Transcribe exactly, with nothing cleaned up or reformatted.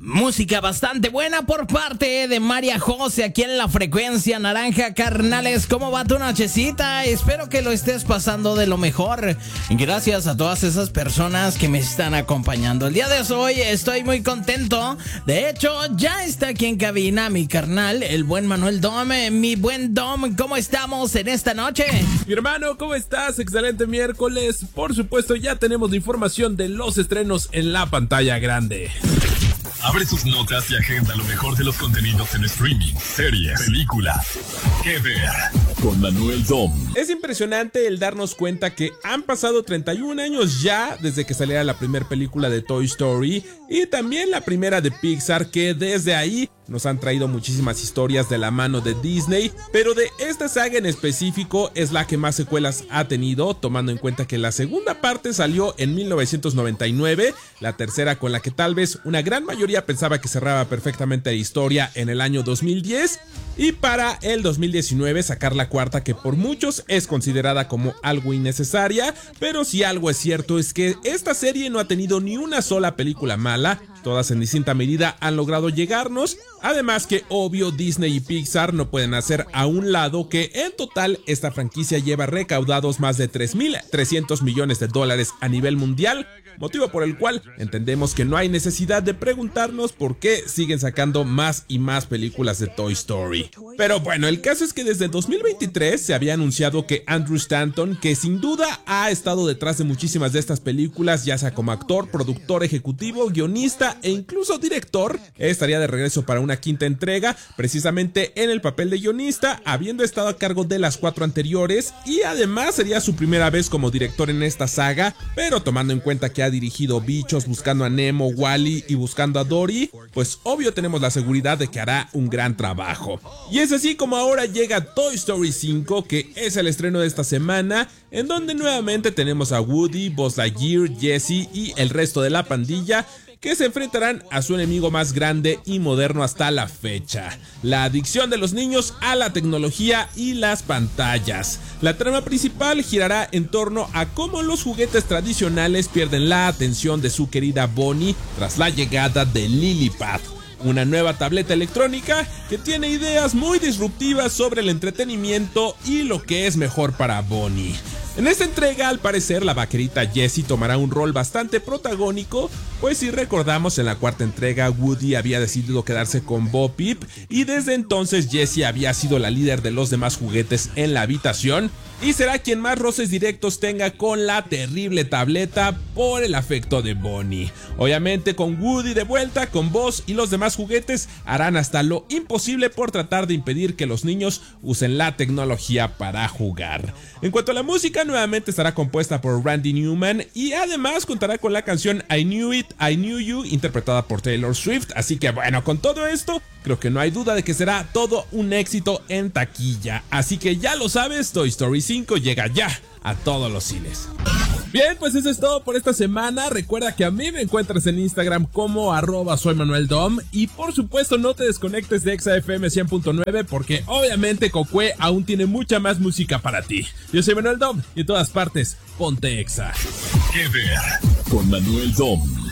Música bastante buena por parte de María José aquí en la frecuencia naranja, carnales. ¿Cómo va tu nochecita? Espero que lo estés pasando de lo mejor. Gracias a todas esas personas que me están acompañando. El día de hoy estoy muy contento. De hecho, ya está aquí en cabina mi carnal, el buen Manuel Dom. Mi buen Dom, ¿cómo estamos en esta noche? Mi hermano, ¿cómo estás? Excelente miércoles. Por supuesto, ya tenemos la información de los estrenos en la pantalla grande. Abre tus notas y agenda lo mejor de los contenidos en streaming, series, películas. ¿Qué ver? Con Manuel Dom. Es impresionante el darnos cuenta que han pasado treinta y un años ya desde que saliera la primera película de Toy Story y también la primera de Pixar, que desde ahí nos han traído muchísimas historias de la mano de Disney, pero de esta saga en específico es la que más secuelas ha tenido, tomando en cuenta que la segunda parte salió en mil novecientos noventa y nueve, la tercera con la que tal vez una gran mayoría pensaba que cerraba perfectamente la historia en el año dos mil diez, y para el dos mil diecinueve sacar la cuarta, que por muchos es considerada como algo innecesaria, pero si algo es cierto es que esta serie no ha tenido ni una sola película mala. Todas en distinta medida han logrado llegarnos, además que obvio Disney y Pixar no pueden hacer a un lado que en total esta franquicia lleva recaudados más de tres mil trescientos millones de dólares a nivel mundial, motivo por el cual entendemos que no hay necesidad de preguntarnos por qué siguen sacando más y más películas de Toy Story. Pero bueno, el caso es que desde dos mil veintitrés se había anunciado que Andrew Stanton, que sin duda ha estado detrás de muchísimas de estas películas, ya sea como actor, productor ejecutivo, guionista e incluso director, estaría de regreso para una quinta entrega, precisamente en el papel de guionista, habiendo estado a cargo de las cuatro anteriores, y además sería su primera vez como director en esta saga, pero tomando en cuenta que ha dirigido Bichos, Buscando a Nemo, Wall-E y Buscando a Dory, pues obvio tenemos la seguridad de que hará un gran trabajo. Y es así como ahora llega Toy Story cinco, que es el estreno de esta semana, en donde nuevamente tenemos a Woody, Buzz Lightyear, Jessie y el resto de la pandilla, que se enfrentarán a su enemigo más grande y moderno hasta la fecha: la adicción de los niños a la tecnología y las pantallas. La trama principal girará en torno a cómo los juguetes tradicionales pierden la atención de su querida Bonnie tras la llegada de Lillipad, una nueva tableta electrónica que tiene ideas muy disruptivas sobre el entretenimiento y lo que es mejor para Bonnie. En esta entrega, al parecer, la vaquerita Jessie tomará un rol bastante protagónico, pues si recordamos, en la cuarta entrega Woody había decidido quedarse con Bo Peep y desde entonces Jessie había sido la líder de los demás juguetes en la habitación y será quien más roces directos tenga con la terrible tableta por el afecto de Bonnie. Obviamente, con Woody de vuelta, con Buzz y los demás juguetes harán hasta lo imposible por tratar de impedir que los niños usen la tecnología para jugar. En cuanto a la música, nuevamente estará compuesta por Randy Newman y además contará con la canción I Knew It, I Knew You, interpretada por Taylor Swift. Así que bueno, con todo esto, creo que no hay duda de que será todo un éxito en taquilla. Así que ya lo sabes, Toy Story cinco llega ya a todos los cines. Bien, pues eso es todo por esta semana. Recuerda que a mí me encuentras en Instagram como arroba soy Manuel Dom. Y por supuesto no te desconectes de Exa F M cien punto nueve, porque obviamente Cocue aún tiene mucha más música para ti. Yo soy Manuel Dom y en todas partes, ponte Exa. ¿Qué ver? Con Manuel Dom.